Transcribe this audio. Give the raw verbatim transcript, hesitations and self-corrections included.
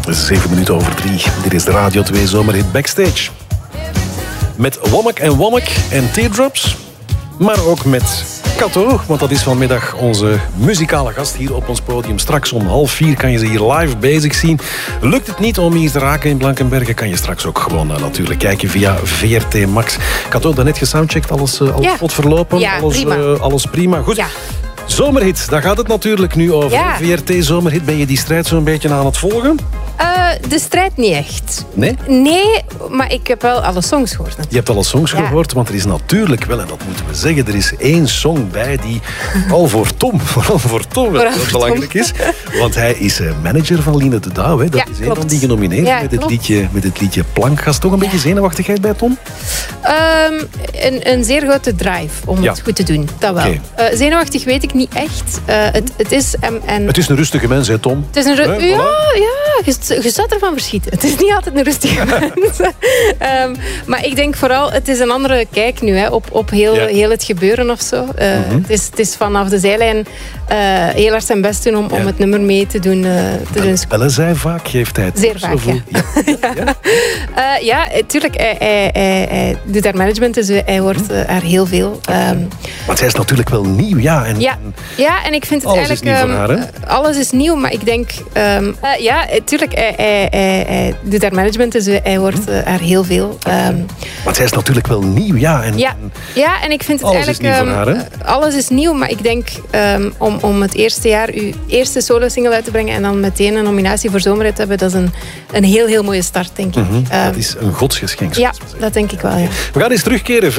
Zeven minuten over drie. Dit is de Radio twee Zomerhit Backstage. Met Womack en Womack en Teardrops. Maar ook met Kato, want dat is vanmiddag onze muzikale gast hier op ons podium. Straks om half vier kan je ze hier live bezig zien. Lukt het niet om hier te raken in Blankenberge, kan je straks ook gewoon uh, natuurlijk kijken via V R T Max. Kato, daarnet gesoundcheckt, alles, uh, alles ja. vlot verlopen? Ja, alles, prima. Uh, alles prima. Goed. Ja. Zomerhit, daar gaat het natuurlijk nu over. Ja. V R T Zomerhit, ben je die strijd zo'n beetje aan het volgen? Uh, de strijd niet echt. Nee? Nee, maar ik heb wel alle songs gehoord. Natuurlijk. Je hebt al songs Ja. gehoord, want er is natuurlijk wel, en dat moeten we zeggen, er is één song bij die al voor Tom, vooral voor Tom wel Vooral heel voor belangrijk Tom. is. Want hij is uh, manager van Line de Douw. Hè. Dat Ja, is een klopt. van die genomineerd Ja, met, het klopt. liedje, met het liedje Plankgas. Toch een beetje zenuwachtigheid bij Tom? Um, een, een zeer grote drive om Ja. het goed te doen, dat wel. Oké. Uh, zenuwachtig weet ik niet echt. Uh, het, het is... Um, en Het is een rustige mens, hè Tom? Het is een... ru- Hè, ja, voilà. ja, je, je staat ervan verschieten. Het is niet altijd een rustige mens. um, maar ik denk vooral, het is een andere kijk nu hè, op, op heel, Ja. heel het gebeuren of zo. Uh, Mhm. het, is, het is vanaf de zijlijn uh, heel hard zijn best doen om, om Ja. het nummer mee te doen. Uh, te doen. Bellen zij vaak, geeft hij het Zeer tips vaak, of hoe? ja. Ja. Uh, ja, tuurlijk. Hij, hij, hij, hij doet daar management, dus hij hoort uh, er heel veel. Um, Want zij is natuurlijk wel nieuw, ja. En, ja. en ja, en ik vind het alles is eigenlijk... nieuw voor haar, hè? um, alles is nieuw, maar ik denk... Um, uh, ja, tuurlijk. Hij, hij, hij, hij doet daar management, dus hij hoort uh, er heel veel. Um, Want zij is natuurlijk wel nieuw, ja. En, ja. en ja, en ik vind het alles is eigenlijk... nieuw voor um, haar, hè? uh, alles is nieuw, maar ik denk um, om, om het eerste jaar uw eerste solo-single uit te brengen en dan meteen een nominatie voor Zomerhit te hebben, dat is een, een heel, heel mooie start, denk ik. Mhm, Um, dat is een godsgeschenk. ja, zoals we zeggen. dat denk ik wel, ja. We gaan eens terugkeren.